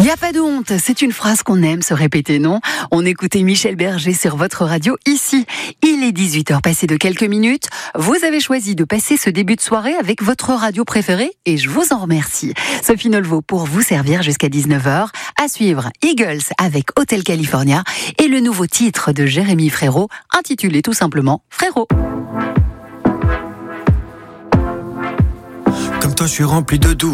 Y a pas de honte, c'est une phrase qu'on aime se répéter, non? On écoutait Michel Berger sur votre radio ici. Il est 18h passé de quelques minutes. Vous avez choisi de passer ce début de soirée avec votre radio préférée et je vous en remercie. Sophie Nolvaud pour vous servir jusqu'à 19h. À suivre, Eagles avec Hotel California et le nouveau titre de Jérémy Frérot intitulé tout simplement Frérot. Comme toi, je suis rempli de doutes.